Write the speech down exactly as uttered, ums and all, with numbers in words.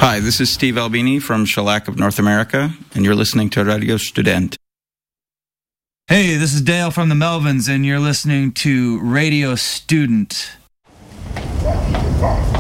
Hi, this is Steve Albini from Shellac of North America, and you're listening to Radio Student. Hey, this is Dale from the Melvins, and you're listening to Radio Student.